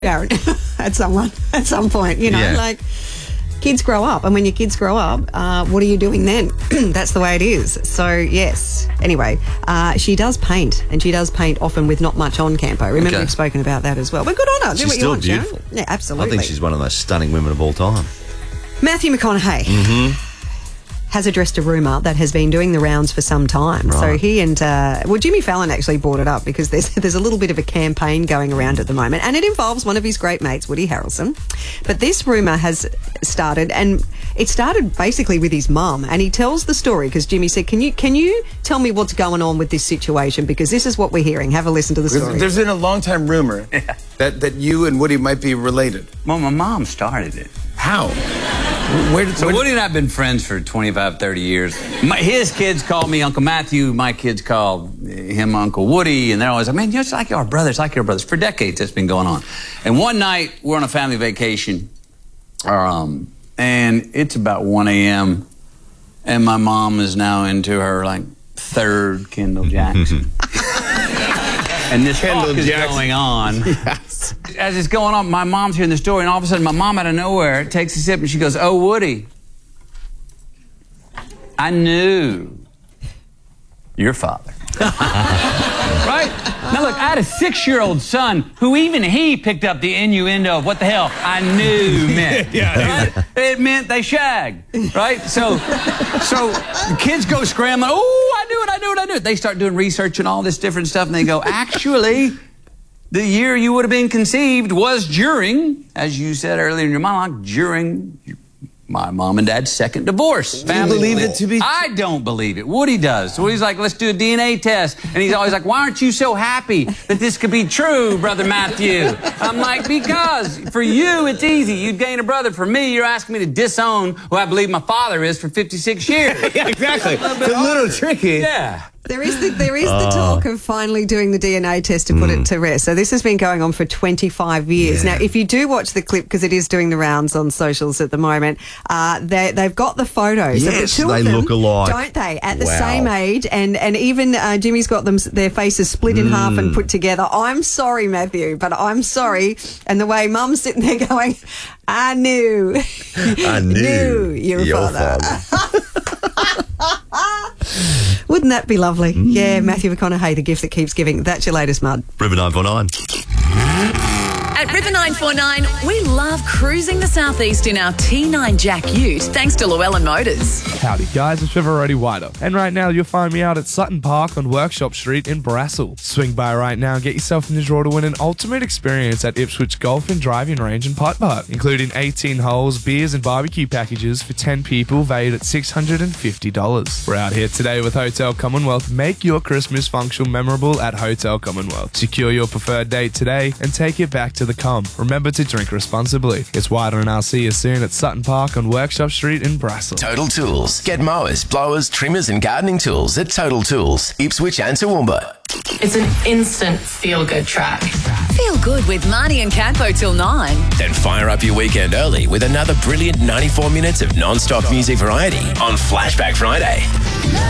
Darren, at some point, like kids grow up. And when your kids grow up, what are you doing then? That's the way it is. So, yes. Anyway, she does paint, and she does paint often with not much on, Campo. Remember, we've spoken about that as well. But good on her. Do what you want, beautiful. Sharon. Yeah, absolutely. I think she's one of the most stunning women of all time. Matthew McConaughey has addressed a rumour that has been doing the rounds for some time. Right. So he and, Jimmy Fallon actually brought it up because there's a little bit of a campaign going around at the moment, and it involves one of his great mates, Woody Harrelson. But this rumour has started, and it started basically with his mum, and he tells the story because Jimmy said, can you tell me what's going on with this situation, because this is what we're hearing. Have a listen to the story. There's been a long-time rumour that you and Woody might be related. Well, my mom started it. How? Woody and I have been friends for 25, 30 years. His kids call me Uncle Matthew. My kids call him Uncle Woody. And they're always like, man, it's like our brothers, For decades, that's been going on. And one night, we're on a family vacation. And it's about 1 a.m. And my mom is now into her, third Kendall Jackson. And this talk is going on. Yes. As it's going on, my mom's hearing the story, and all of a sudden, my mom out of nowhere takes a sip, and she goes, "Oh, Woody, I knew your father." Right? Now, look, I had a 6-year-old son who even he picked up the innuendo of what the hell I knew meant. Right? It meant they shagged, right? So the kids go scrambling. Oh, I knew it. They start doing research and all this different stuff, and they go, actually, the year you would have been conceived was during, as you said earlier in your monologue, during my mom and dad's second divorce. Do you believe it to be true? I don't believe it. Woody does. So Woody's like, let's do a DNA test. And he's always like, why aren't you so happy that this could be true, Brother Matthew? I'm like, because for you, it's easy. You'd gain a brother. For me, you're asking me to disown who I believe my father is for 56 years. Yeah, exactly. It's a little tricky. Yeah. There is the talk of finally doing the DNA test to put it to rest. So this has been going on for 25 years. Yeah. Now, if you do watch the clip, because it is doing the rounds on socials at the moment, they've got the photos. Yes, of the two they of them, look alike. Don't they? At the same age. And even Jimmy's got their faces split in half and put together. I'm sorry, Matthew, but I'm sorry. And the way Mum's sitting there going, I knew your father. Wouldn't that be lovely? Yeah, Matthew McConaughey, the gift that keeps giving. That's your latest mud. River 949. At River 949, we love cruising the southeast in our T9 Jack Ute, thanks to Llewellyn Motors. Howdy guys, it's River Roddy Wider, and right now you'll find me out at Sutton Park on Workshop Street in Brassel. Swing by right now and get yourself in the draw to win an ultimate experience at Ipswich Golf and Driving Range and Putt Putt, including 18 holes, beers and barbecue packages for 10 people valued at $650. We're out here today with Hotel Commonwealth. Make your Christmas function memorable at Hotel Commonwealth. Secure your preferred date today and take it back to the Com. Remember to drink responsibly. It's Wider, and I'll see you soon at Sutton Park on Workshop Street in Brassel. Total Tools. Get mowers, blowers, trimmers and gardening tools at Total Tools, Ipswich and Toowoomba. It's an instant feel-good track. Feel good with Marnie and Campo till 9. Then fire up your weekend early with another brilliant 94 minutes of non-stop music variety on Flashback Friday.